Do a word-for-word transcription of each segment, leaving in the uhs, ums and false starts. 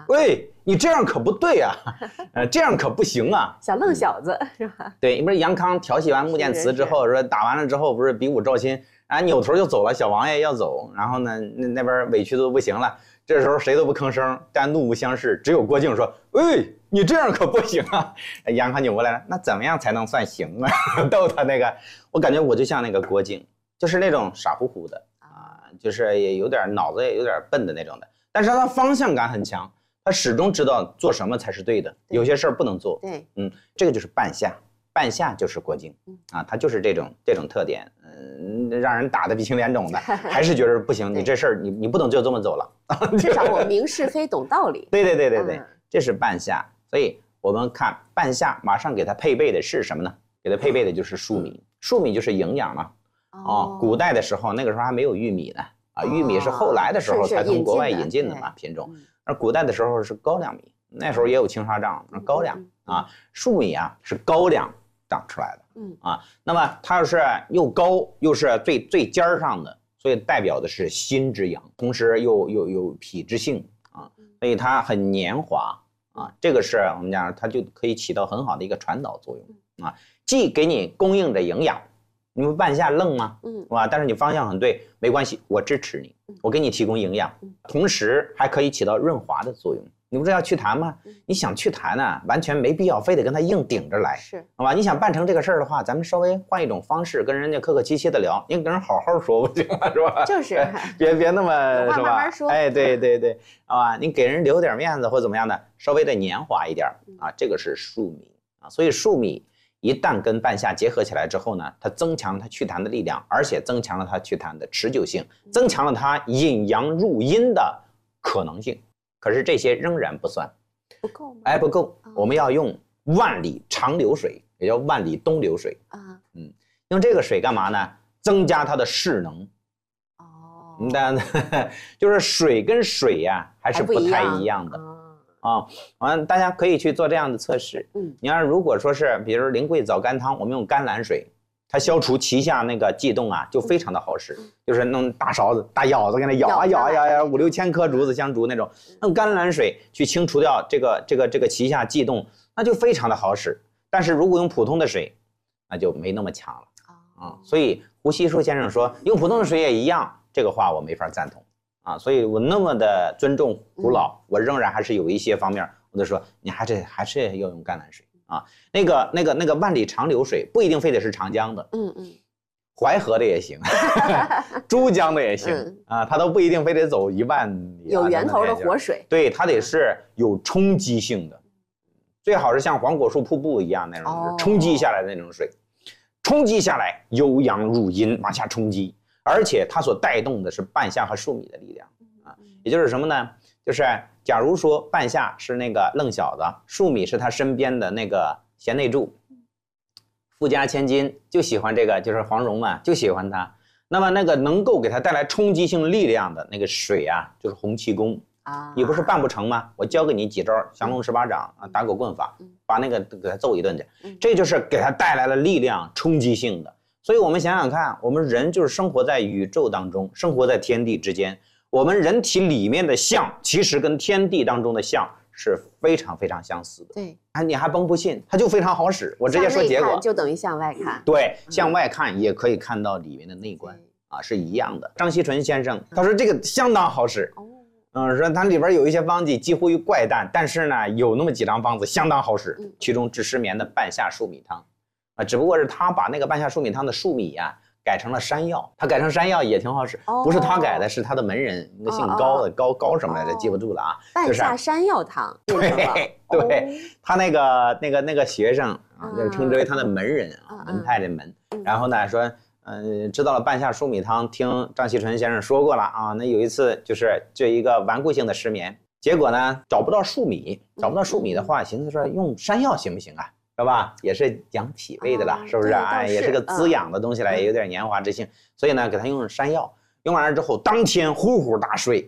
喂，你这样可不对啊，呃，这样可不行啊。 小愣小子、嗯、是吧？ 对，你不是杨康调戏完穆剑慈之后，说打完了之后不是比武招亲，啊，扭头就走了，小王爷要走，然后呢，那那边委屈的都不行了。这时候谁都不吭声，但怒目相视，只有郭靖说：“喂，你这样可不行啊！”杨康扭过来了，那怎么样才能算行啊？逗他那个，我感觉我就像那个郭靖，就是那种傻乎乎的啊，就是也有点脑子也有点笨的那种的，但是他方向感很强，他始终知道做什么才是对的，有些事儿不能做。 对， 嗯，这个就是半夏。半夏就是郭靖啊，他就是这种这种特点，嗯，让人打得鼻青脸肿的，还是觉得不行，你这事儿你你不能就这么走了。 至少我明是非，懂道理。 对对对对对，嗯、这是半夏。所以我们看半夏，马上给它配备的是什么呢？给它配备的就是粟米，粟米就是营养嘛。哦，古代的时候那个时候还没有玉米呢，啊，玉米是后来的时候才从国外引进的嘛品种，而古代的时候是高粱米，那时候也有青纱帐，高粱啊，粟米啊是高粱长出来的，嗯啊，那么它是又高又是最最尖儿上的，所以代表的是心之阳，同时又又有脾之性啊，所以它很黏滑啊，这个是我们讲它就可以起到很好的一个传导作用啊，既给你供应着营养，你们半夏愣吗？嗯，是吧？但是你方向很对，没关系，我支持你，我给你提供营养，同时还可以起到润滑的作用。你不是要祛痰吗？你想祛痰呢，完全没必要非得跟他硬顶着来，是，好吧？你想办成这个事儿的话，咱们稍微换一种方式，跟人家客客气气的聊，你跟人好好说不行吗？是吧？就是，别别那么是吧？慢慢说。哎，对对对，好吧？你给人留点面子或怎么样的，稍微的黏滑一点啊，这个是粟米啊，所以粟米一旦跟半夏结合起来之后呢，它增强了它祛痰的力量，而且增强了它祛痰的持久性，增强了它引阳入阴的可能性。可是这些仍然不算， 不够吗？ 哎，不够，我们要用万里长流水，也叫万里东流水啊。嗯，用这个水干嘛呢？增加它的势能。哦，但就是水跟水呀、啊、还是不太一样的啊。完、哦，大家可以去做这样的测试。嗯，你要如果说是，比如苓桂枣甘汤，我们用甘蓝水。它消除脐下那个悸动啊，就非常的好使，就是弄大勺子、大舀子跟那舀啊舀啊舀呀，五六千颗竹子香竹那种，用甘蓝水去清除掉这个这个这个脐下悸动，那就非常的好使。但是如果用普通的水，那就没那么强了啊。所以胡锡树先生说用普通的水也一样，这个话我没法赞同啊。所以我那么的尊重胡老，我仍然还是有一些方面，我就说你还是还是要用甘蓝水。啊，那个、那个、那个万里长流水不一定非得是长江的，嗯嗯，淮河的也行，珠江的也行、嗯、啊，它都不一定非得走一万里、啊。 有源头的活水， 对，它得是有冲击性的，最好是像黄果树瀑布一样那种、哦、冲击下来的那种水，冲击下来由阳入阴往下冲击，而且它所带动的是半夏和粟米的力量啊，也就是什么呢？就是假如说半夏是那个愣小子，粟米是他身边的那个贤内助，富家千金就喜欢这个，就是黄蓉嘛，就喜欢他。那么那个能够给他带来冲击性力量的那个水啊，就是洪七公啊，你不是办不成吗？我教给你几招降龙十八掌啊，打狗棍法，把那个给他揍一顿去，这就是给他带来了力量冲击性的。所以我们想想看，我们人就是生活在宇宙当中，生活在天地之间。我们人体里面的相，其实跟天地当中的相是非常非常相似的。对，啊，你还甭不信，它就非常好使。我直接说结果， 就等于向外看。 对，向外看也可以看到里面的内观啊，是一样的。张锡纯先生他说这个相当好使，嗯，说它里边有一些方剂几乎于怪诞，但是呢，有那么几张方子相当好使，其中治失眠的半夏粟米汤啊，只不过是他把那个半夏粟米汤的粟米呀、啊。改成了山药，他改成山药也挺好使，哦、不是他改的，是他的门人，一个姓高的，哦、高高什么来着，记不住了啊。 半夏山药汤， 对对，哦、他那个那个那个学生啊，就称之为他的门人啊，门派的门。然后呢说，嗯、呃，知道了半夏粟米汤，听张锡纯先生说过了啊。那有一次就是这一个顽固性的失眠，结果呢找不到粟米，找不到粟米的话，寻思说用山药行不行啊？是吧？也是养脾胃的啦，啊、是不是？哎，也是个滋养的东西来，也有点黏滑之性，所以呢，给他用山药，用完了之后，当天呼呼大睡，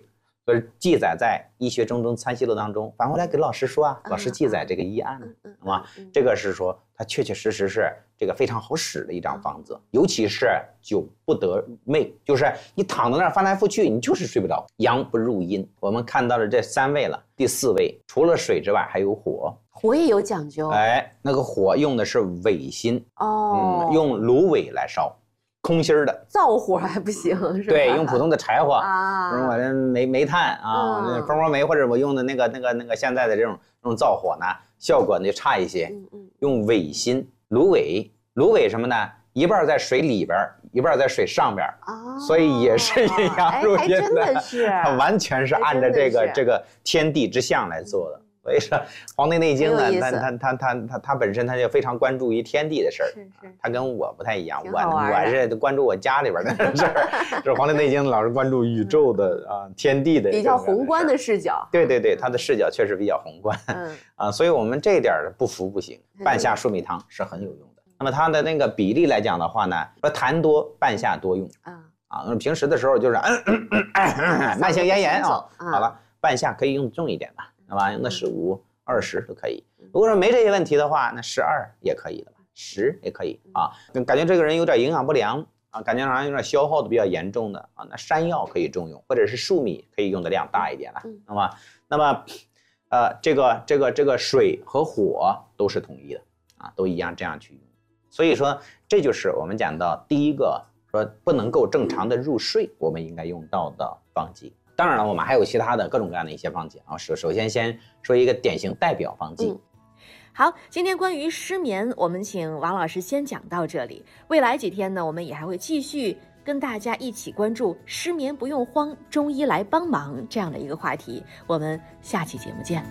所以记载在医学正宗参析录当中，反过来给老师说啊，老师记载这个医案，好吗？这个是说它确确实实是这个非常好使的一张方子，尤其是久不得寐，就是你躺在那儿翻来覆去，你就是睡不着，阳不入阴。我们看到了这三位了，第四位除了水之外还有火， 火也有讲究。 哎，那个火用的是苇心， 哦， 嗯，用芦苇来烧。空心儿的灶火还不行是吧？ 对，用普通的柴火啊， 用我的煤煤炭啊，那蜂窝煤或者我用的那个那个那个现在的这种这种灶火呢，效果呢就差一些。嗯嗯，用苇心、芦苇，芦苇什么呢？一半在水里边，一半在水上边，哦，所以也是阴阳入阴的。 真的是， 它完全是按照这个这个天地之象来做的。所以说，《黄帝内经》呢，它它它它它它本身它就非常关注于天地的事儿，它跟我不太一样，我我是关注我家里边的事儿，这《黄帝内经》老是关注宇宙的啊天地的比较宏观的视角。 对对对，它的视角确实比较宏观，嗯啊，所以我们这一点不服不行，半夏粟米汤是很有用的。那么它的那个比例来讲的话呢，说痰多半夏多用啊啊，平时的时候就是嗯嗯嗯慢性咽炎啊，好了，半夏可以用重一点吧。好吧，用的十五、二十都可以。如果说没这些问题的话，那十二也可以的吧，十也可以啊。感觉这个人有点营养不良啊，感觉好像有点消耗的比较严重的啊，那山药可以重用，或者是粟米可以用的量大一点了，那么，那么，呃，这个这个这个水和火都是统一的啊，都一样这样去用。所以说，这就是我们讲到第一个说不能够正常的入睡，我们应该用到的方剂。当然了，我们还有其他的各种各样的一些方剂啊。首首先先说一个典型代表方剂。嗯， 好，今天关于失眠，我们请王老师先讲到这里。未来几天呢，我们也还会继续跟大家一起关注失眠不用慌，中医来帮忙这样的一个话题。我们下期节目见。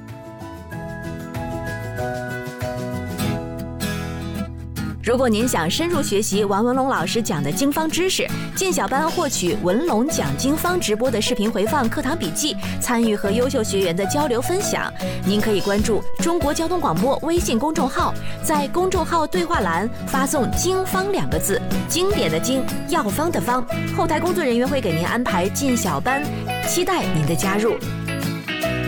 如果您想深入学习王文龙老师讲的经方知识，进小班获取文龙讲经方直播的视频回放、课堂笔记，参与和优秀学员的交流分享，您可以关注中国交通广播微信公众号，在公众号对话栏发送“经方”两个字，经典的经，药方的方，后台工作人员会给您安排进小班，期待您的加入。